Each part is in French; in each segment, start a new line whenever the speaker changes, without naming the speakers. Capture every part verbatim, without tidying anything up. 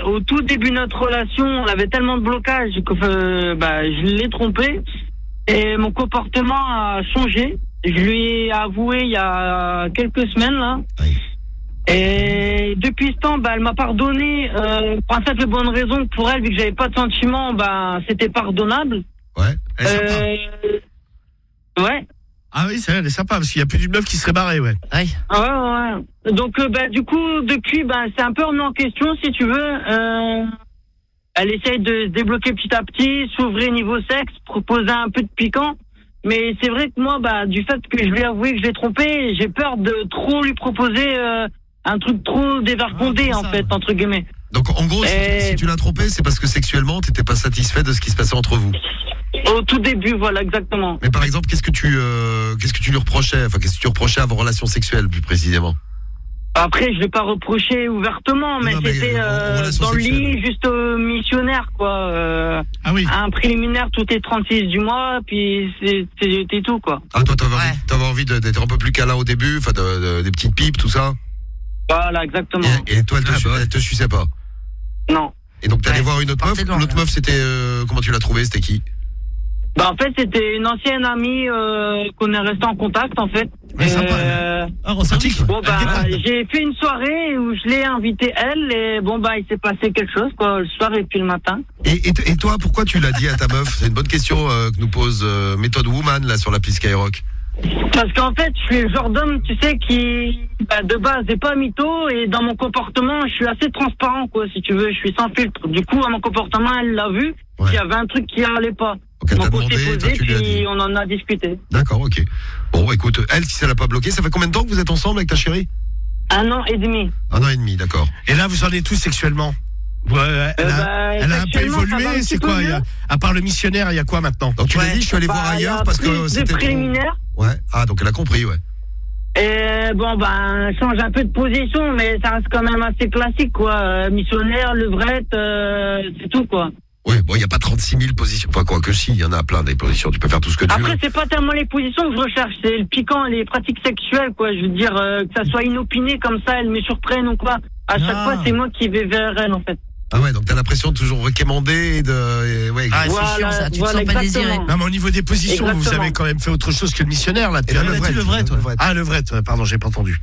au tout début de notre relation, on avait tellement de blocages que euh, bah, je l'ai trompé. Et mon comportement a changé. Je lui ai avoué il y a quelques semaines, là.
Oui.
Et depuis ce temps, bah, elle m'a pardonné. Euh, pour un simple bonne raison que pour elle, vu que j'avais pas de sentiments, bah, c'était pardonnable.
Ouais. Elle est sympa.
Euh, ouais.
Ah oui, c'est elle est sympa parce qu'il y a plus d'une meuf qui serait barrée, ouais.
Ouais.
Ouais, ouais. Donc, euh, bah, du coup, depuis, bah, c'est un peu remis en question, si tu veux. Euh, elle essaye de se débloquer petit à petit, s'ouvrir niveau sexe, proposer un peu de piquant. Mais c'est vrai que moi, bah, du fait que je lui ai avoué que je l'ai trompé, j'ai peur de trop lui proposer euh, un truc trop dévergondé,
Ah,
en
ça,
fait,
ouais.
entre guillemets.
Donc en gros, si,
Et-
tu, si tu l'as trompé, c'est parce que sexuellement, t'étais pas satisfait de ce qui se passait entre vous.
Au tout début, voilà, exactement.
Mais par exemple, qu'est-ce que tu, euh, qu'est-ce que tu lui reprochais, enfin, qu'est-ce que tu reprochais à vos relations sexuelles, plus précisément?
Après, je vais pas reprocher ouvertement, mais
Non, mais,
c'était
euh, en- en
euh,
relation
dans le
sexuelle.
lit, juste euh, missionnaire, quoi. Euh,
Ah oui.
un préliminaire, tout est trente-six du mois, puis c'est- c'était tout, quoi.
Ah, toi, t'avais
Ouais.
envie, t'avais envie de- d'être un peu plus câlin au début, enfin, de- de- des petites pipes, tout ça.
Voilà, exactement.
Et, et toi, elle te,
Ah,
su-
bah ouais.
elle te suçait pas.
Non.
Et donc, t'allais
Ouais,
voir une autre meuf.
partez de loin,
L'autre
là.
meuf, c'était, euh, comment tu l'as trouvée? C'était qui?
Bah, en fait, c'était une ancienne amie euh, qu'on est resté en contact, en fait.
Ouais, sympa,
Euh,
Ah, romantique.
bon, bah,
Elle dépanne.
j'ai fait une soirée où je l'ai invitée, elle, et bon, bah, il s'est passé quelque chose, quoi, le soir et puis le matin.
Et, et, et toi, pourquoi tu l'as dit à ta meuf? C'est une bonne question euh, que nous pose euh, Méthode Woman, là, sur l'appli Skyrock.
Parce qu'en fait, je suis le genre d'homme, tu sais, qui, bah, de base, n'est pas mytho, et dans mon comportement, je suis assez transparent, quoi, si tu veux, je suis sans filtre. Du coup, à mon comportement, elle l'a vu,
Ouais.
qu'il y avait un truc qui allait pas.
Donc, elle t'a
Donc, on s'est
demandé, toi,
posé,
tu lui as dit.
puis on en a discuté.
D'accord, ok. Bon, écoute, elle, si ça l'a pas bloqué, ça fait combien de temps que vous êtes ensemble avec ta chérie?
Un an et demi.
Un an et demi, d'accord.
Et là, vous en êtes tous sexuellement? Ouais, elle,
Euh,
a,
bah,
elle a un peu
sexuellement, ça va un
évolué,
petit
c'est
peu
quoi il y a,
mieux.
à part le missionnaire, il y a quoi maintenant?
Donc tu
Ouais.
l'as dit, je suis allé voir
Bah, il y
ailleurs
a
parce
plus
que
de
c'était trop...
préliminaires.
Ouais. Ah, donc elle a compris, ouais.
Et bon, ben, change un peu de position, mais ça reste quand même assez classique, quoi. Euh, missionnaire, levrette, euh, c'est tout, quoi.
Ouais, bon, il n'y a pas trente-six mille positions. Enfin, quoi que si, il y en a plein des positions. Tu peux faire tout ce que tu
Après,
veux.
c'est pas tellement les positions que je recherche, c'est le piquant, les pratiques sexuelles, quoi. Je veux dire, euh, que ça soit inopiné comme ça, elles me surprennent ou quoi. À chaque
Ah.
fois, c'est moi qui vais vers elle, en fait.
Ah ouais, donc t'as l'impression de toujours quémander et de... et ouais,
Ah,
Voilà,
c'est chiant ça, tu
voilà,
te sens pas
exactement.
désiré.
Non, mais au niveau des positions, vous
Exactement.
avez quand même fait autre chose que le missionnaire, là.
et
depuis
la
un moment.
levrette,
Levrette, ouais.
levrette.
Ah, levrette, ouais, pardon, j'ai pas entendu.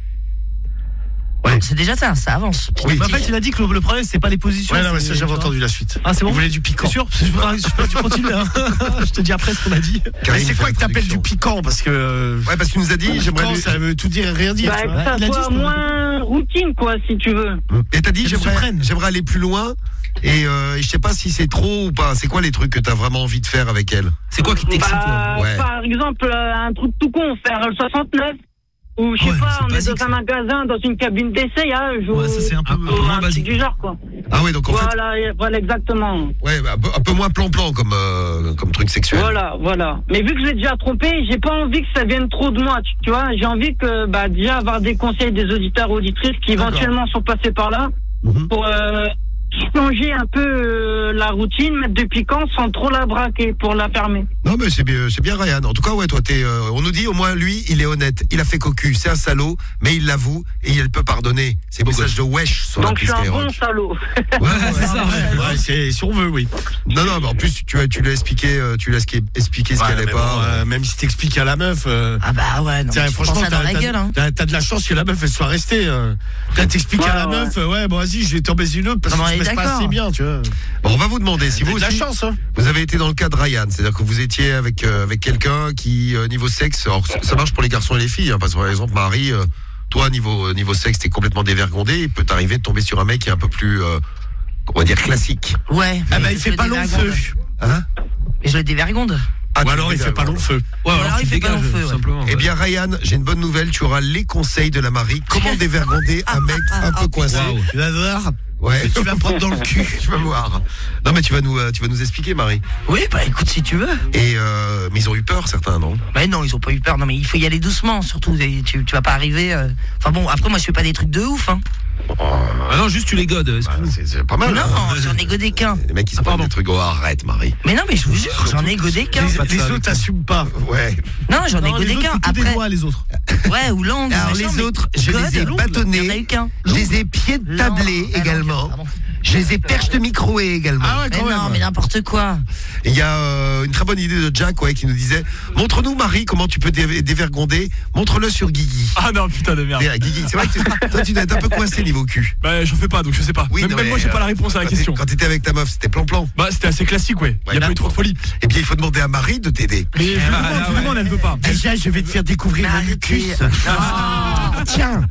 Ouais.
C'est déjà ça, ça avance.
Oui.
Mais en fait, il a dit que le, le problème, c'est pas les positions.
Ouais, non, mais
c'est-
ça, j'avais
tu vois.
entendu la suite.
Ah, c'est bon.
Il voulait du piquant.
C'est sûr, je peux, je peux, tu continues, hein. Je te dis après ce qu'on a dit.
Mais
Karine
c'est
fait
quoi
la
que t'appelles du
traduction.
piquant? Parce que.
Ouais, parce que tu nous as dit, j'aimerais...
Piquant,
lui-
ça veut tout dire et rien dire.
Bah,
tu
que
vois.
ça
il a dit,
soit
je peux
moins routine, quoi, si tu veux.
Et t'as dit,
Qu'elle me
j'aimerais
surprenne.
j'aimerais aller plus loin. Et, euh, et je sais pas si c'est trop ou pas. C'est quoi les trucs que t'as vraiment envie de faire avec elle?
C'est quoi qui t'excite
Bah,
Ouais.
par exemple, euh, un truc tout con, faire le soixante-neuf. Ou je sais
Ouais,
pas,
c'est
on est
basique,
dans un magasin, dans une cabine d'essai, hein, je
Ouais, ça c'est un peu,
ou
un peu moins
un truc
basique.
du genre, quoi.
Ah ouais, donc en fait...
Voilà, et- voilà, exactement.
Ouais, bah, un peu, un peu moins plan-plan comme, euh, comme truc sexuel.
Voilà, voilà. Mais vu que j'ai déjà trompé, j'ai pas envie que ça vienne trop de moi, tu, tu vois. J'ai envie que, bah, déjà avoir des conseils des auditeurs, auditrices qui
D'accord.
éventuellement sont passés par là
Mhm.
pour euh, changer un peu euh, la routine, mettre du piquant sans trop la braquer pour la fermer.
Non mais c'est bien, c'est bien Ryan. En tout cas ouais, toi t'es, euh, on nous dit au moins lui, il est honnête, il a fait cocu, c'est un salaud, mais il l'avoue et il peut pardonner. C'est le message de wesh sur
Donc je
l'appli
suis un bon
Skyrock.
salaud.
Ouais, ouais,
c'est ça, ouais.
Ouais, c'est si on veut, oui.
Non non, mais en plus tu as, tu lui as expliqué, euh, tu lui as expliqué ce
Ouais,
qu'elle allait
mais
pas.
bon, euh, même si t'expliques à la meuf. euh,
Ah bah ouais, non,
Tiens,
mais tu
franchement,
prends ça dans
t'as,
la gueule,
t'as,
hein.
t'as, t'as de la chance que la meuf elle soit restée. Euh. Là, t'expliques à la
Ouais,
meuf, euh, ouais, bon, vas-y, je vais t'en baiser une autre parce
Non,
que
mais
je
on est
baisse pas
d'accord.
assez bien, tu vois.
Bon, on va vous demander si
T'as
vous
de la
aussi,
chance, hein.
vous avez été dans le cas de Ryan, c'est-à-dire que vous étiez avec euh, avec quelqu'un qui euh, niveau sexe, alors ça ça marche pour les garçons et les filles, hein, parce que par exemple Marie, euh, toi niveau euh, niveau sexe t'es complètement dévergondé, il peut t'arriver de tomber sur un mec qui est un peu plus, euh, on va dire classique.
Ouais.
Ah
mais
bah il
je
fait
le
pas long
dévergonde.
feu.
Hein?
Mais je le dévergonde.
Ah,
Ou
tu
alors il
fais
fait pas long feu.
Ouais,
alors
tu
il fait pas
dégages,
long feu,
tout
ouais.
simplement.
Eh bien Ryan, j'ai une bonne nouvelle, tu auras les conseils de la Marie, comment dévergonder un mec un peu coincé.
Waouh.
Tu vas voir.
Ouais.
Tu vas prendre dans le cul.
Tu vas voir. Non mais tu vas nous euh, tu vas nous expliquer Marie.
Oui, bah écoute, si tu veux.
Et euh, mais ils ont eu peur certains, non?
Bah non, ils ont pas eu peur. Non, mais il faut y aller doucement, surtout. Et Tu, tu vas pas arriver. euh, Enfin bon, après, moi, je fais pas des trucs de ouf, hein.
Ah non, juste tu les godes.
Bah, c'est, c'est pas mal.
Non,
hein.
j'en ai godé qu'un.
Les mecs qui se
Ah,
prennent
pardon.
des trucs, oh arrête Marie.
Mais non, mais je vous jure, j'en ai godé qu'un.
Les,
Pas de
les
ça,
autres
avec
t'assument pas.
Ouais.
Non, j'en ai
Non, les
godé
autres,
qu'un.
c'est que des
Après,
doigts, les autres.
ouais, ou langue.
Alors
machin,
les
mais
autres, je
God,
les ai
l'ongle,
bâtonnés.
Il y en a eu qu'un.
Je les ai pieds de tablés
Langue. Ah non,
également.
pardon.
Je J'ai des perches de micro également.
Ah ouais,
Mais
quand
non,
même.
mais n'importe quoi.
Et il y a euh, une très bonne idée de Jack, ouais, qui nous disait montre-nous Marie comment tu peux dé- dévergonder. Montre-le sur Guigui.
Ah non, putain de merde.
Et, euh, Guigui, c'est vrai que tu- toi tu dois être un peu coincé niveau cul.
Bah, j'en fais pas, donc je sais pas.
Oui,
même
non,
même
mais,
moi, j'ai
euh,
pas la réponse à la
quand t'es-
question.
Quand t'étais avec ta meuf, c'était plan-plan.
Bah, c'était assez classique, ouais. Il y a
là,
pas eu trop de folie.
Eh bien, il faut demander à Marie de t'aider.
Mais je lui demande, je lui demande, elle veut pas.
Déjà, je vais te faire découvrir
Mais
mon
arrêtez.
mucus.
Ah,
Tiens,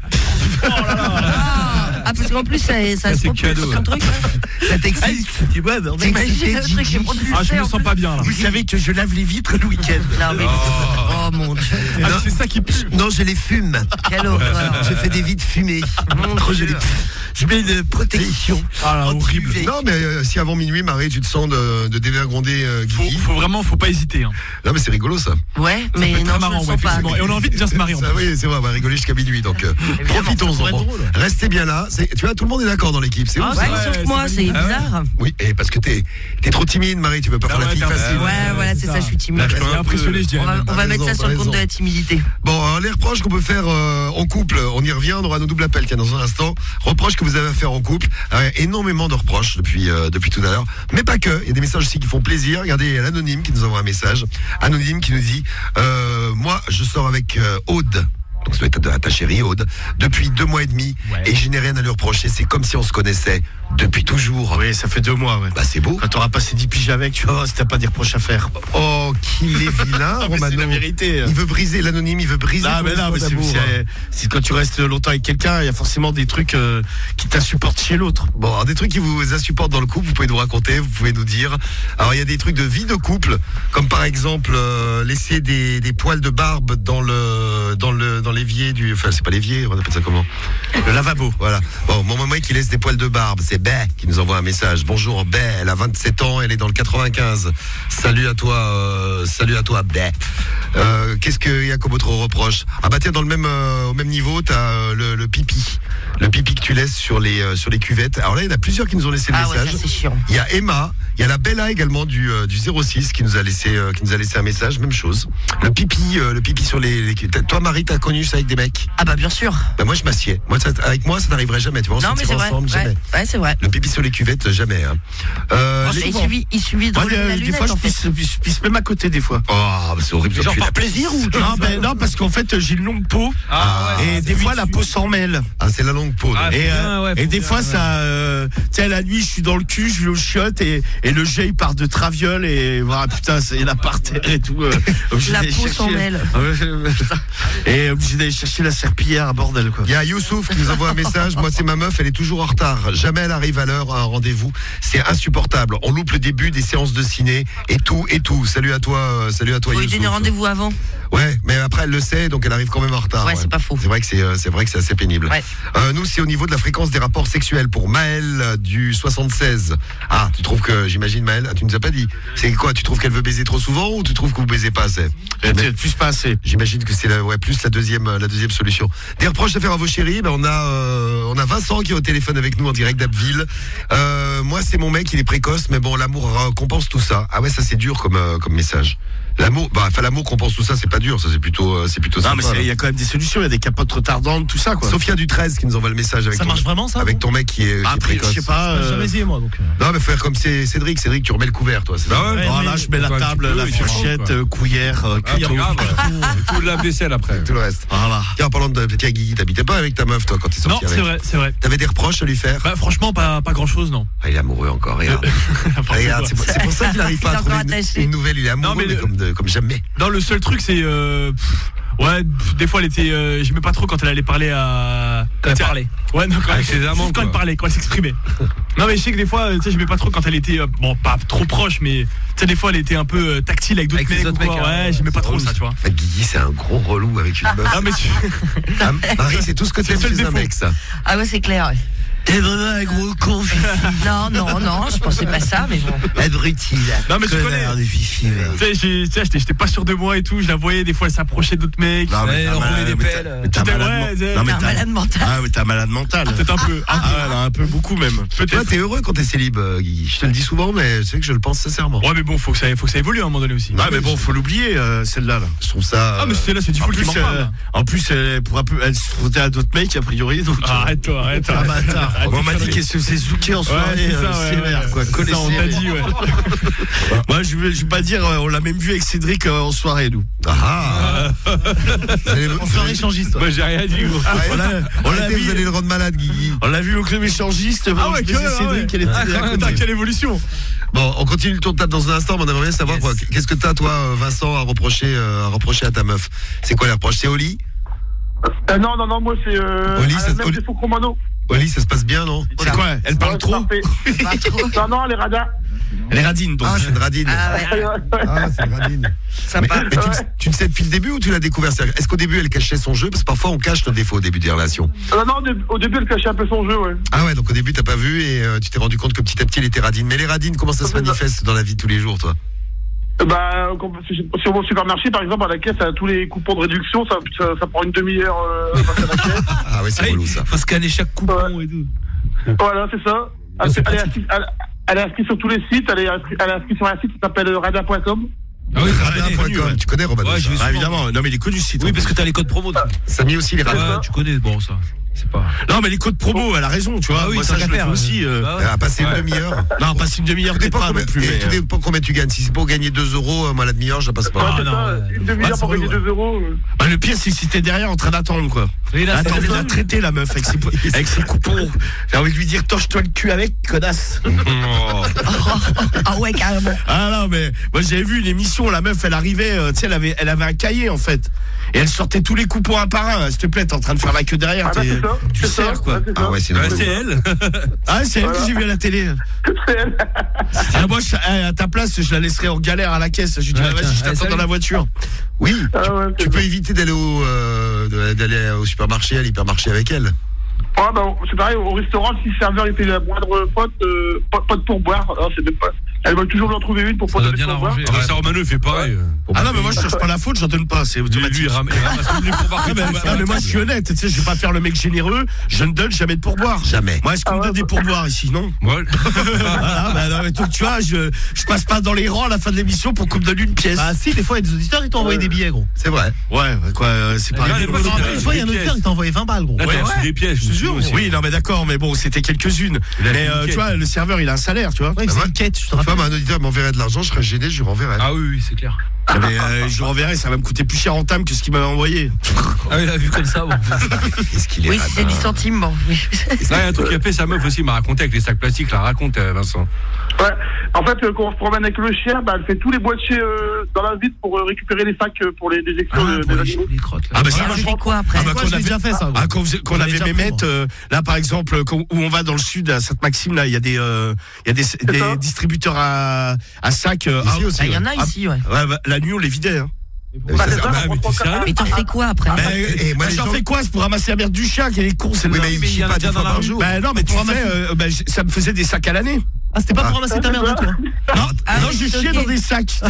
ah, parce qu'en plus, ça, ça se
c'est
propulse
cadeau,
sur ton truc. ouais.
Ça t'excite.
T'imagines le truc qui est propulsé.
Ah, je me
en
sens
plus.
pas bien là.
vous savez que je lave les vitres le week-end.
Non, mais. Oh mon dieu.
Ah, mais c'est ça qui pue.
Non, je les fume.
Quelle horreur.
Je fais des vides fumées.
Mon
Trop
Dieu.
joli.
Je mets une protection.
Ah là, horrible.
Non, mais euh, si avant minuit, Marie, tu te sens de, de dévergonder euh,
Faut,
Guigui.
faut vraiment, faut pas hésiter. Hein.
Non, mais c'est rigolo ça.
Ouais,
Ça
mais
peut être
non,
très
je
marrant,
le
ouais,
sens pas.
effectivement. Et on a envie de bien se marier en
Ça,
plus.
oui, c'est vrai, on va rigoler jusqu'à minuit. Donc, euh, profitons-en.
ça pourrait être
Bon.
drôle.
Restez bien là. C'est- Tu vois, tout le monde est d'accord dans l'équipe. C'est
Ouais,
ouf. ça.
Ouais,
sauf
c'est
moi, c'est
validé.
bizarre.
Oui, et parce que t'es es trop timide, Marie. Tu veux pas
Ah
faire la
ouais,
fille
t'as-
facile.
ouais,
Ouais, voilà, c'est ça, je suis timide.
Je suis impressionné, je dirais.
On va,
même.
on va
T'as
mettre ça
raison,
sur le
t'as
compte de
raison.
la timidité.
Bon, euh, les reproches qu'on peut faire euh, en couple, on y revient, on aura nos doubles appels, tiens, dans un instant. Reproches que vous avez à faire en couple, euh, énormément de reproches depuis euh, depuis tout à l'heure, mais pas que, il y a des messages aussi qui font plaisir. Regardez, l'anonyme qui nous envoie un message, anonyme qui nous dit, euh, moi je sors avec euh, Aude. Donc ça doit être de ta chérie Aude, depuis deux mois et demi,
Ouais.
et je n'ai rien à lui reprocher, c'est comme si on se connaissait depuis toujours.
Oui, ça fait deux mois, ouais.
Bah c'est beau.
Quand t'auras passé dix piges avec, tu vas voir si t'as pas des reproches à faire.
Oh, qu'il est vilain,
Ah, mais c'est
Romano.
la vérité.
Il veut briser l'anonyme, il veut briser
Non,
ton
mais non, mais
histoire
c'est,
d'amour.
c'est- c'est quand tu restes longtemps avec quelqu'un, il y a forcément des trucs euh, qui t'insupportent chez l'autre.
Bon, alors des trucs qui vous insupportent dans le couple, vous pouvez nous raconter, vous pouvez nous dire. Alors il y a des trucs de vie de couple, comme par exemple euh, laisser des, des poils de barbe dans le dans le dans l'évier du, enfin c'est pas l'évier, on appelle ça comment?
Le lavabo.
Voilà. Bon, mon maman qui laisse des poils de barbe, c'est Bé qui nous envoie un message. Bonjour Bé, elle a vingt-sept ans, elle est dans le quatre-vingt-quinze. Salut à toi, euh, salut à toi Bé. Euh, qu'est-ce qu'il y a comme autre reproche? Ah bah tiens, dans le même euh, au même niveau, t'as euh, le, le pipi, le pipi que tu laisses sur les euh, sur les cuvettes. Alors là, il y en a plusieurs qui nous ont laissé le
Ah ouais,
message.
ça c'est chiant.
Il y a Emma, il y a la Bella également du euh, du zéro six qui nous a laissé euh, qui nous a laissé un message, même chose. Le pipi, euh, le pipi sur les, les cuvettes. Toi Marie, t'as connu ça avec des mecs?
Ah bah bien sûr.
Bah moi je m'assieds. Moi ça- avec moi ça n'arriverait jamais, tu vois. On
Non mais
sortirait
c'est vrai.
ensemble, jamais.
Ouais, ouais, c'est vrai.
Le pipi sur les cuvettes, jamais. Hein. Euh,
Moi,
les-
il suffit, il suffit de
Moi,
relever
euh,
la
des
lunette
fois, je
en fait.
pisse, pisse- pisse même à côté, des fois.
Oh, bah, c'est horrible.
Genre
Puis
par
la-
plaisir ou
Non, ben, non, parce qu'en fait, j'ai une longue peau.
Ah,
et des fois, la peau s'en mêle.
ah, c'est la longue peau.
Ah,
donc.
Et,
bien,
euh,
ouais,
et
faut
des
bien,
fois,
ouais.
ça. euh, tu sais, la nuit, je suis dans le cul, je vais aux chiottes et, et le jet, il part de traviole et voilà, putain, c'est là par terre et tout. euh, obligé
La
d'aller
peau s'en
chercher-
mêle.
Ouais, putain. Et obligé d'aller chercher la serpillière à bordel, quoi.
Il y a Youssouf qui nous envoie un message. Moi, c'est ma meuf, elle est toujours en retard. Jamais elle arrive à l'heure à un rendez-vous. C'est insupportable. On loupe le début des séances de ciné et tout, et tout. Salut à toi, euh, salut à toi,
Faut lui donner
Youssouf.
rendez-vous avant.
Ouais, mais après, elle le sait, donc elle arrive quand même en retard.
Ouais, c'est pas faux.
C'est vrai que c'est, euh, c'est vrai que c'est assez pénible.
Ouais.
Euh, nous, c'est au niveau de la fréquence des rapports sexuels pour Maëlle euh, du soixante-seize. Ah, tu trouves que, j'imagine, Maëlle, ah, tu nous as pas dit. C'est quoi? Tu trouves qu'elle veut baiser trop souvent ou tu trouves que vous baisez pas assez?
Et tu plus pas assez.
J'imagine que c'est la, ouais, plus la deuxième, euh, la deuxième solution. Des reproches à faire à vos chéris, ben on a, euh, on a Vincent qui est au téléphone avec nous en direct d'Abbeville. Euh, moi, c'est mon mec, il est précoce, mais bon, l'amour euh, compense tout ça. Ah ouais, ça c'est dur comme, euh, comme message. L'amour, bah, enfin, l'amour compense tout ça, c'est pas dur, ça c'est plutôt, euh, c'est plutôt
Non,
sympa.
mais c'est-
là.
il y a quand même des solutions, il y a des capotes retardantes, tout ça, quoi.
Sophia du treize qui nous envoie le message avec
Ça
ton,
marche vraiment ça
avec ton mec qui est, qui est
Après, je
précoce.
sais pas.
J'ai
euh,
jamais essayé moi donc. euh.
Non, mais faut faire comme c'est Cédric. Cédric, tu remets le couvert, toi. C'est
Bah
ça
ouais.
Voilà, je mets la
Ouais, tu
table,
peux,
la
il faut
fourchette,
quoi.
euh, cuillère, euh,
Ah,
couteau.
grave. Et tout le lave-vaisselle après.
Tout le reste.
Voilà.
Tiens, en parlant de tiens, Guigui, t'habitais pas avec ta meuf, toi, quand t'es
Non,
sorti
c'est
avec.
vrai, c'est vrai.
T'avais des reproches à lui faire?
Bah franchement, pas, pas grand chose, non.
Ah, il est amoureux encore, regarde.
N'importe
Regarde,
quoi.
c'est pour, c'est pour ça qu'il n'arrive pas
Il
à
est
trouver
encore
une,
attaché.
une nouvelle. Il est amoureux,
Non, mais
mais
le-
comme, de- comme jamais.
Non, le seul truc, c'est. Euh, pff, ouais, pff, des fois, elle était. Euh, J'aimais pas trop quand elle allait parler à.
Quand elle
Tu sais,
parlait.
Ouais, non, quand,
Avec ses amants,
juste quand
quoi.
elle parlait, quand elle s'exprimait. Non, mais je sais que des fois, euh, tu sais, j'aimais pas trop quand elle était. euh, bon, pas trop proche, mais. Tu sais, des fois, elle était un peu euh, tactile avec d'autres
Avec les
mecs. ou
autres
quoi.
mecs, hein,
ouais,
ouais,
j'aimais pas
c'est
trop
relou,
ça, tu vois.
En fait, Guigui, c'est un gros relou avec une meuf.
Ah, mais tu.
Ah, Marie, c'est tout ce que
C'est
t'aimes
le seul
chez un
défaut.
mec, ça.
Ah ouais, c'est clair. ouais.
T'es vraiment un gros con, Fifi.
Non, non, non, je pensais pas ça, mais bon.
Abruti, là.
Non, mais tu
Connard
connais.
de Fifi, là.
Tu sais, j'ai- tu sais, j'étais j'étais pas sûr de moi et tout. Je la voyais, des fois, elle s'approchait d'autres mecs.
Non,
Ouais,
t'as
enrouler
malade-
des
mais t'as-
pelles.
mais t'as
Putain,
malade
ouais,
men-
c'est-
Non, mais
T'es un
t'as-
malade mental.
Ah, mais t'as un malade mental.
Peut-être un peu.
Ah, ouais, là, un peu beaucoup même.
Toi,
Peut-être.
t'es heureux quand t'es célib, euh, Guigui. Je te le dis souvent, mais tu sais que je le pense sincèrement.
Ouais, mais bon, faut que ça, faut que ça évolue à un moment donné aussi.
Ah, mais bon, faut l'oublier, euh, celle-là, là.
Je trouve ça.
Ah, mais
euh,
c'est là, c'est du
En
foot qui
plus,
m'en
euh,
parle.
en plus, elle pourra plus, elle se frottait à d'autres mecs, a priori, donc. euh,
Arrête-toi, arrête-toi.
Ah, bâtard. on m'a dit qu'est-ce que c'est Zouké en soirée,
c'est ça,
euh,
ouais,
sévère,
ouais.
quoi. Collé
Ça, on t'a dit, ouais.
Moi, je vais, je vais pas dire, euh, on l'a même vu avec Cédric euh, en soirée, nous.
Ah. Vous allez-
En soirée échangiste.
Moi, j'ai rien dit, gros.
On l'a, on l'a
Arrêtez,
vu,
vous allez le rendre malade, Guigui.
on l'a vu au club échangiste.
Ah ouais,
je
que
baisais Cédric, elle était
Ah,
à côté.
putain, quelle évolution.
Bon, on continue le tour de table dans un instant, mais on aimerait bien savoir
Yes.
quoi. Qu'est-ce que t'as, toi, euh, Vincent, à reprocher, euh, à reprocher à ta meuf? C'est quoi les reproches? C'est Oli?
Euh, non, non, non, moi c'est euh,
Oli,
à
ça-
la même
Oli-
défaut que Romano.
Oli, ça se passe bien, non?
C'est quoi? Elle parle
Ouais,
trop?
parfait. Non, non, les radars.
Elle est radine, donc.
Ah, c'est une radine.
Ah ouais,
Ah, c'est une radine. Mais,
sympa.
mais tu, le- tu le sais depuis le début ou tu l'as découvert? C'est-à-dire, est-ce qu'au début elle cachait son jeu? Parce que parfois on cache nos défauts au début des relations.
Euh, non, au dé- au début, elle cachait un peu son jeu, ouais.
Ah ouais, donc au début t'as pas vu et euh, tu t'es rendu compte que petit à petit elle était radine. Mais les radines, comment ça se manifeste dans la vie de tous les jours, toi?
Euh, Bah, quand- sur mon supermarché, par exemple, à la caisse, à tous les coupons de réduction, ça, ça, ça prend une demi-heure euh, à passer à la caisse.
Ah ouais, c'est relou ça.
Faut scanner chaque coupon et tout.
Voilà, c'est ça.
Ah,
Elle,
c'est
elle est
pratique.
inscrite, elle, elle est inscrite sur tous les sites, elle est inscrite, elle est inscrite sur un site qui s'appelle radar point com.
Ah oui,
Radin point com,
ouais.
tu connais Romano?
Ouais,
ça
je vais-
Ah, évidemment, non mais les codes du site.
Oui, parce que t'as les codes promo. dessus.
Ça a mis aussi les radins.
Ouais, tu connais, bon, ça. C'est pas.
Non mais les codes promo, elle a raison, tu vois.
Ah oui,
Moi
tant
ça
qu'à
je le
faire,
fais aussi. euh,
Bah ouais.
À passer une demi-heure.
Non, pas une demi-heure,
Tout
peut-être
dépend
pas non
combien,
plus.
et
mais,
tout
euh,
dépend combien tu gagnes. Si c'est pour gagner deux euros, euh, moi la demi-heure, je la passe
Ouais,
pas.
c'est
non,
ça,
ouais.
une
Bah,
demi-heure
c'est
pour gagner
relou,
deux euros. euh.
Bah, le pire, c'est que si t'es derrière en train d'attendre, quoi.
Et là,
Attends,
c'est-
on l'a traité la meuf avec ses, avec ses coupons. J'ai envie de lui dire, torche-toi le cul avec, connasse.
Ah ouais, carrément.
Ah non, mais moi j'avais vu une émission, la meuf, elle arrivait, euh, tu sais, elle avait, elle avait un cahier en fait. Et elle sortait tous les coupons un par un. S'il te plaît, t'es en train de faire la queue derrière.
Ah bah,
t'es-
c'est ça.
tu
c'est ça,
sers, quoi.
ouais, c'est ça.
Ah ouais, c'est
Ouais,
une
c'est elle.
Ah, c'est elle
Voilà.
que j'ai vu à la télé.
C'est elle.
Ah, moi, je- à ta place, je la laisserais en galère à la caisse. Je lui dis,
Ouais,
ah, vas-y,
tiens,
je t'attends
allez,
dans la voiture.
Oui,
Ah ouais,
tu
c'est
peux
ça.
éviter d'aller au, euh, de- d'aller au supermarché, à l'hypermarché avec elle.
Ouais, bah, c'est pareil, au restaurant, si le serveur il fait la moindre faute, euh, pas, pas de pourboire. Alors, c'est même pas... Elle va toujours lui en trouver une pour
Ça
pas
doit
donner de
bien
pourboire.
l'arranger.
Ah bah, ça, Romano, il fait pareil.
Ah non, mais moi, je cherche pas la faute, j'en donne pas. C'est
Lui,
automatique.
lui, il ram- il ramasse même les pourboires
Ah,
que
mais,
tu vas-
ah, mais moi je suis honnête, tu sais, je vais pas faire le mec généreux, je ne donne jamais de pourboire.
Jamais.
Moi, est-ce qu'on
Ah
me
ouais,
donne des
bah-
pourboires ici, non?
Ouais.
Voilà, bah, non, mais donc, tu vois, je, je passe pas dans les rangs à la fin de l'émission pour qu'on me donne une pièce.
Ah si, des fois, il y a des auditeurs, ils t'ont envoyé des billets, gros.
C'est vrai.
Ouais, bah, quoi, euh, c'est pas
Là,
arrivé.
les potes,
Je me rappelle,
euh,
une fois, il y a un
des
auditeur, il t'a envoyé vingt balles, gros.
Là,
Ouais,
t'as reçu
ouais.
des pièges, je te jure aussi.
Oui, non, mais d'accord, mais bon, c'était quelques-unes.
Il a
Mais
fait
euh,
une
tu
quête.
vois, le serveur, il a un salaire, tu vois.
Ouais, il faisait une quête, je te
Tu vois,
rappelle.
mais un auditeur m'enverrait de l'argent, je serais gêné, je lui renverrais.
Ah oui, oui, c'est clair.
Mais euh, je renverrai, ça va me coûter plus cher en time que ce qu'il m'avait envoyé.
Ah oui, il a vu comme ça, bon.
Qu'est-ce qu'il est
Oui, si c'est
radin.
du centime, bon. oui.
Là, il y a un truc qui a fait, sa meuf aussi m'a raconté avec les sacs plastiques, là, raconte, euh, Vincent.
Ouais. En fait, euh, quand on se promène avec le chien, bah, elle fait tous les boîtiers euh, dans la ville pour euh, récupérer les sacs euh, pour les déjections
Ah,
de-
pour
des
les,
animaux.
les crottes, là.
Ah, bah,
Et
ça,
alors,
moi,
tu fais quoi après
Ah, bah,
Moi,
qu'on
je l'ai
avait-
déjà fait, ça, gros.
Ah, quand, vous- qu'on
On
avait
l'avait
mes
déjà fait,
maîtres, euh, là par exemple, quand- où on va dans le sud à Sainte-Maxime, là, il y a des, euh, il y a des, des
ça.
distributeurs à, à sacs. euh,
Ici
ah,
aussi,
Ah, il y en a
Ah,
ici, ouais.
ouais, bah, la nuit, on les vidait. Hein.
Mais
Bah,
ça
c'est
sert-
ça,
bah,
on
mais
prend
t'es
ça.
sérieux
Mais t'en fais quoi après
Bah,
et moi,
bah,
les
j'en
gens-
fais quoi? C'est pour ramasser la merde du chien, quel est con, c'est
Oui, mais il
mais il y
chie
en a
pas
déjà
deux
dans
fois
la
par
rue.
jour.
Bah non, mais tu
ramasser-
fais, euh, bah, j- ça me faisait des sacs à l'année.
Ah, c'était pas pour
Ah.
ramasser ta merde, toi.
Non,
Ah
non
oui,
je
c'est
chiais
ok.
dans des sacs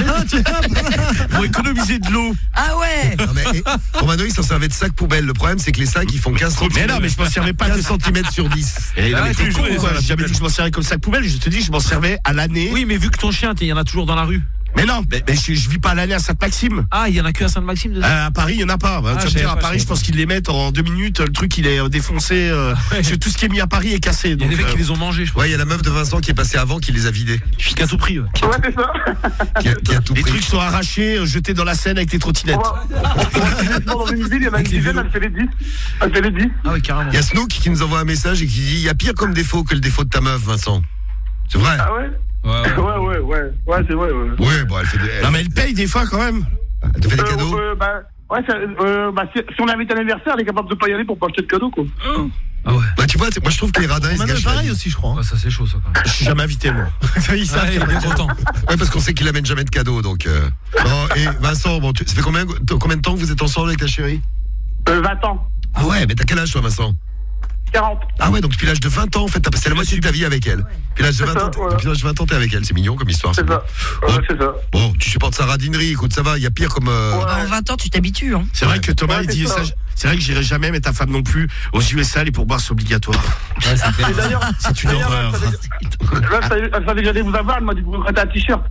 pour économiser de l'eau.
Ah ouais.
Non, mais, et, Romano, il s'en servait de sac poubelle. Le problème, c'est que les sacs, ils font quinze
Mais
centimètres.
non, mais je m'en servais pas de
quinze centimètres sur dix.
Et non,
Ah,
mais
tu
t'es
jouais,
con, quoi.
ça,
J'ai jamais dit que je m'en servais comme sac poubelle, je te dis, je m'en servais à l'année.
Oui, mais vu que ton chien, il y en a toujours dans la rue.
Mais non, mais, mais je, je vis pas à l'année à Sainte-Maxime.
Ah, il y en a que à Sainte-Maxime dedans.
Euh, à Paris, il y en a pas. Bah,
Ah,
tu vas
je
me
savais
dire, à
pas,
Paris,
je
je pense
savais
qu'ils les mettent en deux minutes. Le truc, il est euh, défoncé. euh,
Ouais.
parce que tout ce qui est mis à Paris est cassé.
Il y a
Donc,
des mecs
euh,
qui les ont mangés, je crois.
Ouais, il y a la meuf de Vincent qui est passée avant qui les a vidés.
Qu'à tout prix, ouais.
Ouais, c'est ça.
Qui a, qui a tout
les
pris.
trucs sont arrachés, euh, jetés dans la Seine avec les trottinettes.
On va, on va dans une ville, il y en a une dizaine, elle fait les dix. Elle fait les dix.
Ah oui, carrément.
Il y a Snook qui nous envoie un message et qui dit il y a pire comme défaut que le défaut de ta meuf, Vincent. C'est vrai.
Ah ouais?
Ouais, ouais.
Ouais, ouais, ouais. Ouais, c'est vrai, ouais.
Oui, bon, elle fait des, elle,
Non, mais elle paye des fois quand même.
elle te fait des
Euh,
cadeaux.
euh, bah, ouais, ça, euh, bah, si, si on invite un anniversaire, elle est capable de pas y aller pour pas acheter de cadeaux, quoi.
Ah ouais.
Bah, tu vois, c'est- moi je trouve que les radins ils se
Manu,
gâchent. la
pareil
vie.
aussi, je crois. hein.
Ouais, ça, c'est chaud, ça, quand même.
Je suis jamais invité, moi.
Ils savent qu'il est bien content.
Ouais, parce qu'on sait qu'il amène jamais de cadeaux, donc. Euh... Bon, et Vincent, bon, tu... ça fait combien, combien de temps que vous êtes ensemble avec ta chérie?
Euh, vingt ans.
Ah ouais, mais t'as quel âge toi, Vincent?
quarante.
Ah ouais, donc depuis l'âge de vingt ans, en fait, t'as passé la moitié de ta vie avec elle. Depuis l'âge de
C'est
vingt
ça,
ans,
voilà.
depuis l'âge de vingt ans, t'es avec elle. C'est mignon comme histoire.
C'est
bien.
ça. Ouais, c'est ça.
Bon, tu supportes sa radinerie, écoute, ça va, il y a pire comme. euh,
Ouais.
Bah, en vingt ans, tu t'habitues, hein.
C'est vrai que Thomas,
Ouais,
il
c'est
dit
ça.
ça. C'est vrai que j'irai jamais, mais ta femme non plus. Aux U S A, les pourboires, c'est obligatoire.
Et d'ailleurs,
C'est une
d'ailleurs,
horreur.
elle savait- elle savait- elle savait que j'allais vous avoir, elle m'a dit que vous prêtez un t-shirt.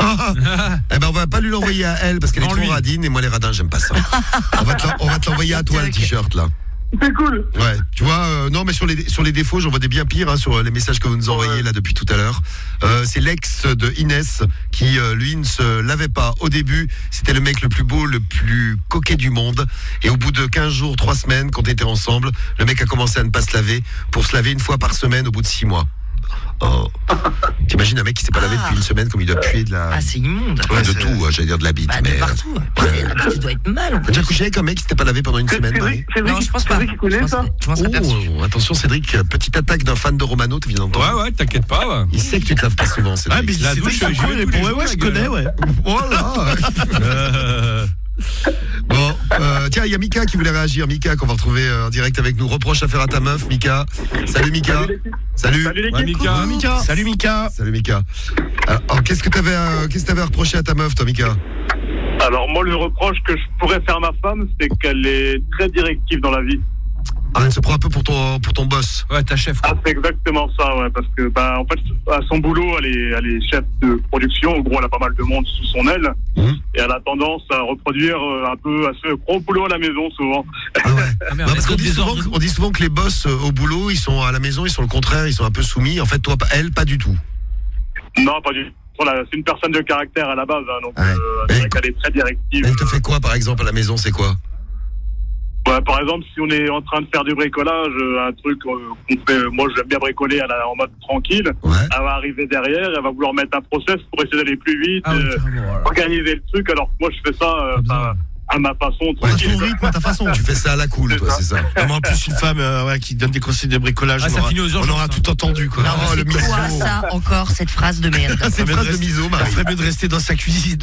Eh ben, on va pas lui l'envoyer à elle parce qu'elle est
Non,
trop
lui.
radine et moi les radins, j'aime pas ça. On va te l'en- on va te l'envoyer à toi le t-shirt là.
C'est cool.
Ouais, tu vois, euh, non, mais sur les, sur les défauts, j'en vois des bien pires, hein, sur les messages que vous nous envoyez
Ouais.
là depuis tout à l'heure. Euh, c'est l'ex de Inès qui, euh, lui, ne se lavait pas. Au début, c'était le mec le plus beau, le plus coquet du monde. Et au bout de quinze jours, trois semaines, quand on était ensemble, le mec a commencé à ne pas se laver pour se laver une fois par semaine au bout de six mois. Oh. T'imagines un mec qui s'est pas lavé
Ah.
depuis une semaine comme il doit puer de la.
Ah, c'est immonde.
Ouais, de
c'est-
tout, ouais, j'allais dire de la bite,
Bah,
mais.
de partout.
Ouais.
La bite, ça doit être mal. en
T'as déjà
plus.
couché avec un mec qui s'était pas lavé pendant une semaine, Marie?
Cédric, Cédric,
Non, je pense pas.
Cédric, il connaît
Je pense-
ça
je m'en serais perçu.
Oh, attention Cédric, petite attaque d'un fan de Romano, tu viens d'entendre.
Ouais, ouais, t'inquiète pas. Ouais.
Il sait que tu te laves pas souvent,
Ouais,
Cédric.
mais
La
c'est
douche,
vrai que
j'y vais
je
tous les
ouais,
jours,
ouais,
la
je
gueule.
connais, ouais.
Voilà.
Euh,
Bon, euh, tiens, il y a Mika qui voulait réagir. Mika, qu'on va retrouver euh, en direct avec nous. Reproche à faire à ta meuf, Mika. Salut Mika. Salut.
Salut l'équipe.
ouais, Mika.
Ouais, Mika. Salut Mika.
Salut Mika. Alors, alors, qu'est-ce que t'avais, euh, qu'est-ce que t'avais à reprocher à ta meuf, toi, Mika?
Alors moi, le reproche que je pourrais faire à ma femme, c'est qu'elle est très directive dans la vie.
Ah, elle se prend un peu pour ton, pour ton boss.
Ouais, ta chef.
Ah, c'est exactement ça, ouais, parce que, bah, en fait, à son boulot, elle est, elle est chef de production. En gros, elle a pas mal de monde sous son aile.
Mhm.
Et elle a tendance à reproduire euh, un peu, à ce gros boulot à la maison, souvent.
Ah ouais.
Ah, merde,
Non, parce qu'on
des
dit souvent,
ordres.
que- on dit souvent que les boss euh, au boulot, ils sont à la maison, ils sont le contraire, ils sont un peu soumis. En fait, toi, pas- elle, pas du tout.
Non, pas du tout. Voilà, c'est une personne de caractère à la base, hein, donc
Ouais.
euh, c'est
Mais
vrai qu'elle est très directive.
Elle te fait quoi, par exemple, à la maison? C'est quoi?
Ouais, par exemple, si on est en train de faire du bricolage, euh, un truc euh, qu'on fait, euh, moi j'aime bien bricoler à la- en mode tranquille,
Ouais.
elle va arriver derrière, elle va vouloir mettre un process pour essayer d'aller plus vite,
Ah oui,
euh,
carrément, voilà.
organiser le truc, alors que moi je fais ça euh,
besoin.
à, à ma façon,
Ouais,
tranquille.
ton rythme, à ta façon. Tu fais ça à la cool,
C'est
toi,
ça.
c'est ça.
Non, mais en plus, une femme euh, ouais, qui donne des conseils de bricolage,
Ah,
on
ça
aura,
finit aux
on
urgences,
aura
hein.
tout entendu, quoi.
Non,
Oh, le
mais c'est quoi
miso.
ça encore, cette phrase de merde?
Ah, c'est une phrase de miso,
Il
Marie.
ferait mieux de rester dans sa cuisine.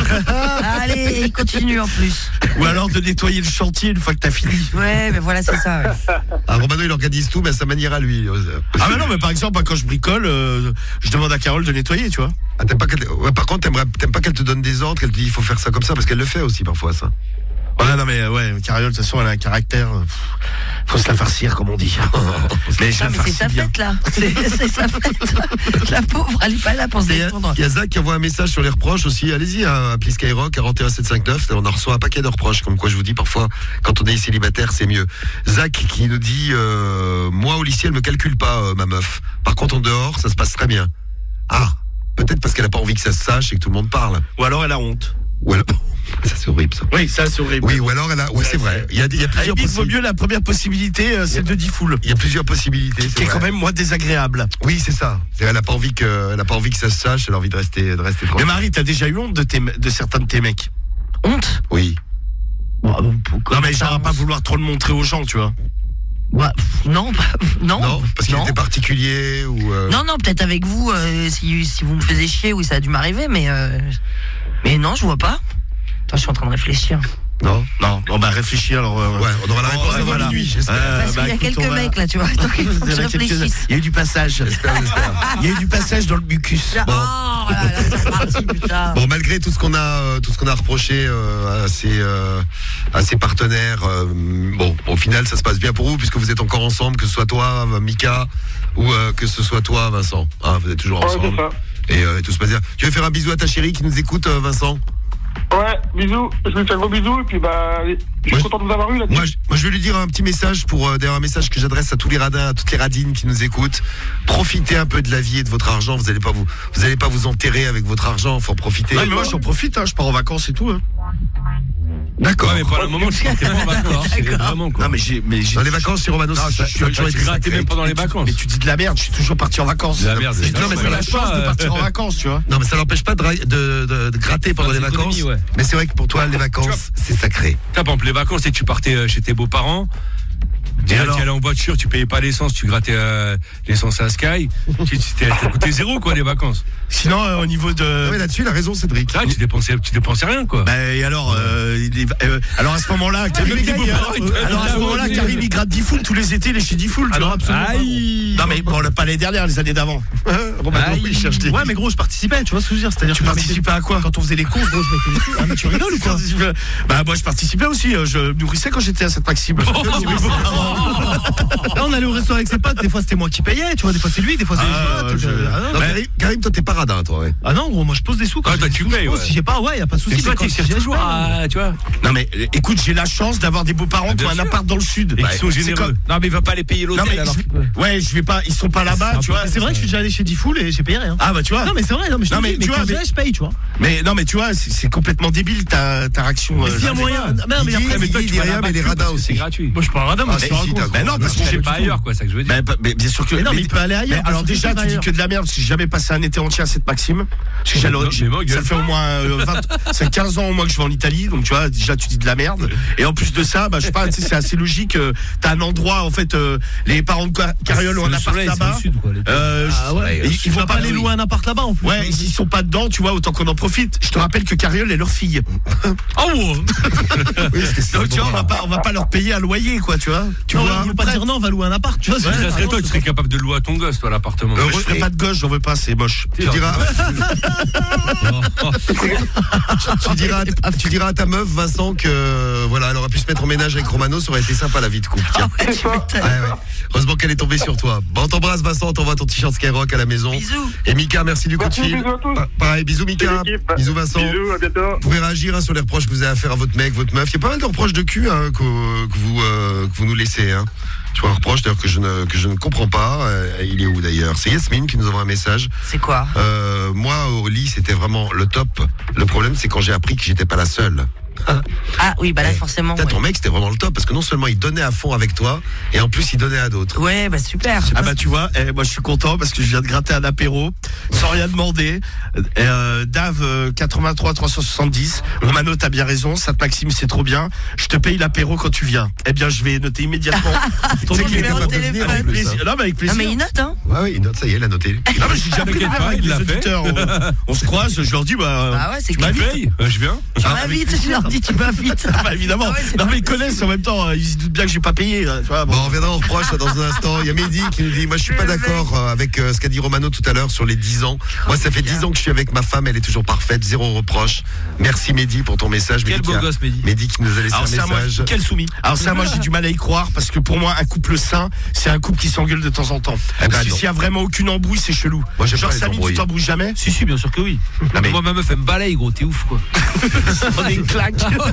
Allez, il continue en plus.
Ou alors de nettoyer le chantier une fois que t'as fini.
Ouais, mais voilà, c'est ça. ouais.
Ah, Romano, il organise tout, mais à sa manière à lui.
Ah, mais non, mais par exemple, quand je bricole, euh, je demande à Carole de nettoyer, tu vois.
Ah, t'aimes pas qu'elle... ouais, par contre, t'aimerais... t'aimes pas qu'elle te donne des ordres, qu'elle te dit il faut faire ça comme ça, parce qu'elle le fait aussi parfois, ça.
Ouais, non, mais ouais, Carole, de toute façon, elle a un caractère. euh, pff, faut se la farcir, comme on dit. Mais je
Ah,
la
mais c'est
farcis
sa
bien.
fête là. C'est c'est sa fête. La pauvre, elle est pas là pour se
Il y a-
défendre.
il y a Zach qui envoie un message sur les reproches aussi. Allez-y, hein, appelez Skyrock, quarante et un sept cent cinquante-neuf. On en reçoit un paquet de reproches. Comme quoi, je vous dis, parfois, quand on est célibataire, c'est mieux. Zach qui nous dit euh, moi, au lycée, elle me calcule pas, euh, ma meuf. Par contre, en dehors, ça se passe très bien. Ah, peut-être parce qu'elle a pas envie que ça se sache et que tout le monde parle.
Ou alors elle a honte.
Ou alors... ça, c'est horrible, ça.
Oui, ça, c'est horrible.
Oui, ou alors elle a... Ouais, c'est vrai. Il y a, il y a
À la
plusieurs
limite, vaut
possibilités.
mieux la première possibilité, euh, c'est de dix foules.
Il y a plusieurs possibilités.
Qui
c'est
est quand
vrai.
même moins désagréable.
Oui, c'est ça. C'est- Elle a pas envie que, elle a pas envie que ça se sache. Elle a envie de rester, de rester
Mais
tranquille.
Marie, t'as déjà eu honte de, tes, de certains de tes mecs?
Honte?
Oui.
Non, mais genre à pas vouloir trop le montrer aux gens, tu vois.
Ouais, pff, non, bah, non.
Non, parce qu'il
non.
était particulier ou. euh,
Non, non, peut-être avec vous, euh, si, si vous me faisiez chier, oui, ça a dû m'arriver, mais, euh, mais non, je vois pas. Attends, je suis en train de réfléchir.
Non.
Non, on va réfléchir alors. euh,
Ouais, on aura la
Oh,
réponse
ouais,
avant
voilà.
minuit, j'espère.
Euh,
Parce
bah,
qu'il y a
écoute,
quelques
on va-
mecs là, tu vois. Donc il faut que
Il y
je
en a quelques-uns.
réfléchisse.
Il y a eu du passage.
J'espère, j'espère.
Il y a eu du passage dans le mucus.
Oh là là, c'est reparti, putain.
Bon, malgré tout ce qu'on a, euh, tout ce qu'on a reproché euh, à ses, euh, à ses partenaires, euh, bon, au final, ça se passe bien pour vous puisque vous êtes encore ensemble, que ce soit toi, Mika, ou euh, que ce soit toi, Vincent. Hein, vous êtes toujours
Ouais,
ensemble.
c'est ça.
Et euh, tout se passe bien. Tu veux faire un bisou à ta chérie qui nous écoute, euh, Vincent?
Ouais, bisous, je vous fais un gros bisou, et puis bah, je suis
Moi,
content de vous avoir eu là.
Moi je, moi, je vais lui dire un petit message pour euh, d'ailleurs un message que j'adresse à tous les radins, à toutes les radines qui nous écoutent. Profitez un peu de la vie et de votre argent. Vous allez pas vous, vous allez pas vous enterrer avec votre argent. Faut en profiter.
Ouais, mais moi j'en profite, hein, je pars en vacances et tout. Hein.
D'accord.
Ouais, mais pour le moment, tu partais pas en vacances. C'est vraiment quoi.
Non, mais j'ai. Mais j'ai
Dans les vacances chez Romano,
Non,
ça,
je-
ça a
je-
toujours
je-
été
Tu grattais
sacré.
même pendant les vacances.
Mais tu dis de la merde, je suis toujours parti en vacances.
De la merde, c'est
Non, mais
ça,
c'est la
ouais.
chance de partir en vacances, tu vois.
Non, mais ça n'empêche pas de, dra- de, de, de gratter pendant les
Faire des
vacances.
économies, ouais.
Mais c'est vrai que pour toi, les vacances, c'est sacré.
T'as par exemple les vacances et tu partais euh, chez tes beaux-parents.
Et
Déjà,
alors
tu allais en voiture, tu payais pas l'essence, tu grattais euh, l'essence à Sky. tu tu- t'as t'as coûté zéro quoi les vacances.
Sinon, euh, au niveau de.
Non, mais là-dessus, il a raison, Cédric.
Là, tu dépensais, tu dépensais rien quoi.
Bah, et alors, euh, il est- euh, alors à ce moment-là, Karim,
même
il-
tes beaux-parents, ils te-
alors à ce moment-là,
Ah,
Karim il gratte dix foules tous les étés, il est chez dix foules, tu vois.
Aïe.
Non mais bon, le- pas les dernières, les années d'avant.
Romano,
Aïe.
il cherche des.
Ouais, mais gros, je participais, tu vois ce que je veux dire? C'est-à-dire
Tu
que je
participais à quoi
mettais- quand on faisait les courses, gros, je mettais les sous. Ah, mais tu rigoles ou quoi?
Bah moi je participais aussi, euh, je nourrissais quand j'étais à cette Maxime.
Là, on allait au restaurant avec ses potes, des fois c'était moi qui payais, tu vois, des fois c'est lui, des fois c'est
Ah,
les potes.
je-
euh, ah, non,
Non, mais
Bah,
Karim, Karim, toi, t'es pas radin, toi, ouais.
Ah non, gros, moi je pose des sous quand
Ah,
j'ai
toi,
des
tu
sous, je
payes,
pose.
ouais.
Si j'ai pas, ouais, y a pas de souci.
Mais toi,
mais
tu
quand-
cherches
si j'ai
toujours
pas,
à, tu vois.
Non mais euh, écoute, j'ai la chance d'avoir des beaux-parents qui ont un
bien sûr.
appart dans le sud.
Et
Bah,
qui sont
c'est
généreux.
comme-
Non, mais il va pas les payer
Non
l'hôtel
mais
alors.
je- ouais, je vais pas, ils sont pas là-bas, tu vois.
C'est vrai que je suis déjà allé chez Diffoul et j'ai payé rien.
Ah bah tu vois.
Non mais c'est vrai, non mais je te
Non, mais
dis, mais
tu
quand
vois,
je
mais-
vais, je paye, tu vois.
Mais non mais tu vois, c'est c'est complètement débile ta ta réaction.
Mais
euh,
s'il y a
Jacques.
moyen. Non, mais
Il dit,
après,
mais
toi,
il
tu
dit
vas
rien,
là-bas
mais les
que
radins
C'est
aussi.
gratuit.
Moi, je suis pas un radin, moi,
Ah,
je
si,
te
si,
raconte.
t'as
Ben non, parce que
Je
j'ai
sais pas ailleurs, quoi, c'est ça que je veux dire.
Ben, bah, mais bien sûr que.
Mais non, mais il peut aller ailleurs.
mais alors
parce que
déjà,
c'est
tu dis
ailleurs.
que de la merde parce que j'ai jamais passé un été entier à cette Maxime. Parce que j'allais-
Non, mais moi,
ça
gueule
fait au moins euh, vingt, ça fait quinze ans au moins que je vais en Italie, donc tu vois, déjà tu dis de la merde. Et en plus de ça, bah je sais pas, tu sais, c'est assez logique. euh, T'as un endroit en fait, euh, les parents de Car- Carriole ont un appart là-bas. Euh,
Ah ouais,
ils, ils
tu
vont
vas pas aller louer un appart là-bas en plus.
Ouais, et s'ils sont pas dedans, tu vois, autant qu'on en profite. Je te rappelle que Carriole est leur fille.
Oh, wow.
Oui, parce que c'est
Donc tu vois, on va
bon.
pas, on va pas leur payer un loyer, quoi, tu vois. Tu
Tu
vois.
vois, pas dire non, on va louer un appart, tu vois.
Ça serait toi, tu serais capable de louer à ton gosse, toi, l'appartement.
Euh, je ferai pas de gauche, j'en veux pas, c'est moche.
Tu diras,
Oh,
tu diras, à- tu diras à ta meuf, Vincent, que voilà, elle aurait pu se mettre en ménage avec Romano, ça aurait été sympa la vie de couple. Tiens.
Ouais, tu m'étonnes.
Ouais, ouais. Heureusement qu'elle est tombée sur toi. Bon, on t'embrasse, Vincent, on t'envoie ton t-shirt Skyrock à la maison.
Bisous.
Et Mika, merci du coup de
Merci,
fil.
bisous à tous.
Pa- Pareil, bisous Mika.
C'est l'équipe.
Bisous Vincent.
Bisous, à bientôt.
Vous pouvez réagir hein, sur les reproches que vous avez à faire à votre mec, votre meuf. Il y a pas mal de reproches de cul hein, que, que vous, euh, que vous nous laissez. Hein. Je vois un reproche d'ailleurs que je ne, que je ne comprends pas. Euh, il est où d'ailleurs? C'est Yasmine qui nous envoie un message.
C'est quoi?
Euh, moi au lit c'était vraiment le top. Le problème c'est quand j'ai appris que j'étais pas la seule.
Ah oui, bah là,
Eh,
forcément.
Putain,
Ouais,
ton mec c'était vraiment le top parce que non seulement il donnait à fond avec toi et en plus il donnait à d'autres.
ouais bah super.
Ah bah tu vois, eh, moi je suis content parce que je viens de gratter un apéro sans rien demander. Euh, Dave euh, quatre-vingt-trois trois cent soixante-dix. Romano, t'as bien raison, ça Maxime c'est trop bien. Je te paye l'apéro quand tu viens. Eh bien je vais noter immédiatement.
Ton
Tu sais qu'il est
numéro de
capable de venir,
téléphone.
en
Avec
plus,
plaisir.
hein.
Non mais avec
Non
plaisir.
mais il note, hein.
Ouais, ouais, il note, ça y est, il a noté.
Non mais j'ai jamais
T'inquiète
fait
pas,
avec
il
les
l'a fait.
auditeurs. On, on se croise, je leur dis bah.
Bah ouais, c'est
tu
que
m'invites.
paye, euh, je viens.
tu m'invites, je leur dis tu m'invites.
Ah bah évidemment.
Ah ouais, c'est
non
pas
mais ils connaissent en même temps, euh, ils se doutent bien que j'ai pas payé. hein, Tu vois, bon.
Bon, on reviendra au reproche là, dans un instant. Il y a Mehdi qui nous dit, moi je suis pas d'accord euh, avec euh, ce qu'a dit Romano tout à l'heure sur les dix ans. Moi ça fait dix ans que je suis avec ma femme, elle est toujours parfaite, zéro reproche. Merci Mehdi pour ton message.
Quel
Mehdi
beau
qui a-
gosse, Mehdi.
Mehdi qui nous a laissé
Alors
un
ça, moi,
message.
Quel soumis.
Alors ça, moi, j'ai du mal à y croire parce que pour moi, un couple sain, c'est un couple qui s'engueule de temps en temps.
Eh ben,
Parce que
non.
s'il y a vraiment aucune embrouille, c'est chelou.
Moi, j'aime
Genre
pas les
Samy, tu
embrouilles.
t'embrouilles jamais.
Si, si, bien sûr que oui.
Non, mais
Moi, ma meuf, elle me balaye, gros, t'es ouf, quoi.
on est une claque.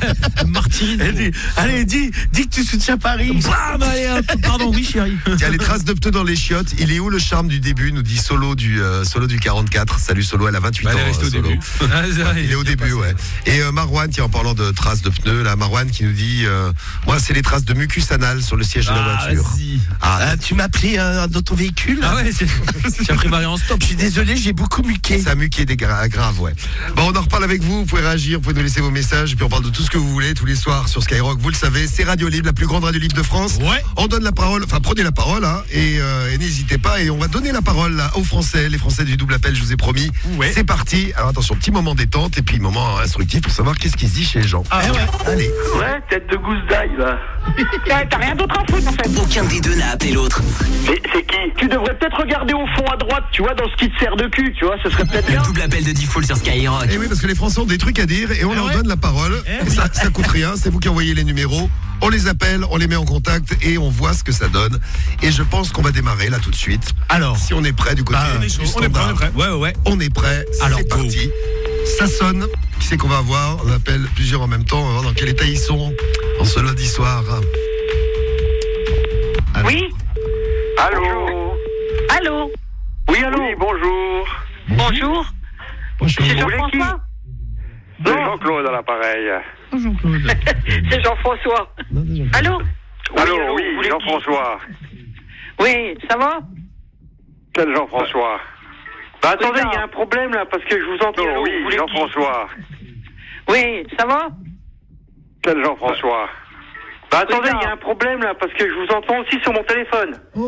Martyr.
Elle dit, allez, dis, dis que tu soutiens Paris.
Bam, allez, hop. Pardon, oui, chérie.
Tiens, les traces de pneus dans les chiottes. Il est où le charme du début? Nous dit Solo du euh, Solo du quarante-quatre. Salut Solo, elle a vingt-huit
Bah,
ans.
elle est restée
euh,
au
Solo.
début.
Ah, c'est vrai,
Il est au début, ouais. Et euh, Marwan, qui en parlant de traces de pneus, là, Marwan qui nous dit, euh, moi c'est les traces de mucus anal sur le siège de la
Ah,
voiture.
vas-y.
Ah,
Ah, tu m'as pris euh, dans ton véhicule.
Ah ouais, c'est. J'ai pris Marie en stop.
Je suis désolé, j'ai beaucoup muqué.
ça a muqué des gra- grave, ouais. Bon, on en reparle avec vous. Vous pouvez réagir, vous pouvez nous laisser vos messages, et puis on parle de tout ce que vous voulez tous les soirs sur Skyrock. Vous le savez, c'est Radio Libre, la plus grande radio libre de France.
Ouais.
On donne la parole, enfin prenez la parole, hein, et, euh, et n'hésitez pas. Et on va donner la parole là, aux Français, les Français du double appel, je vous ai promis.
Ouais.
C'est parti. Alors attention, petit moment détente et puis moment instructif pour savoir qu'est-ce qui se dit chez les gens.
Ah ouais.
Allez.
Ouais, tête de gousse d'ail, là.
T'as rien d'autre à foutre en fait.
Aucun des deux n'a appelé l'autre.
Mais c'est qui? Tu devrais peut-être regarder au fond à droite, tu vois, dans ce qui te sert de cul, tu vois, ce serait peut-être bien.
Le double appel de Diffoul sur Skyrock.
Et oui, parce que les Français ont des trucs à dire et on
Eh
leur
ouais.
donne la parole.
Eh
Et ça, ça coûte rien, c'est vous qui envoyez les numéros. On les appelle, on les met en contact et on voit ce que ça donne. Et je pense qu'on va démarrer là tout de suite.
Alors,
Si on est prêt du côté
Bah, on est
du
chaud.
On est prêt, on est
standard.
prêt.
Ouais, ouais, ouais.
On est prêt,
Alors,
c'est
go.
parti. Ça sonne. Qui c'est qu'on va avoir? On appelle plusieurs en même temps. On va voir dans quel état ils sont en ce lundi soir. Allô.
Oui.
Allô?
Allô.
Oui, allô? Oui, bonjour.
Bonjour. C'est Jean-François.
C'est Jean-Claude à l'appareil.
C'est Jean-François. Allô.
Allô, oui, Jean-François.
Oui, ça va?
Quel Jean-François? Bah attendez, il y a un problème là, parce que je vous entends.
Allô,
oui,
vous voulez
Jean-François.
Oui, ça va?
Quel Jean-François? Bah attendez,
Oui,
il y a un problème là, parce que je vous entends aussi sur mon téléphone.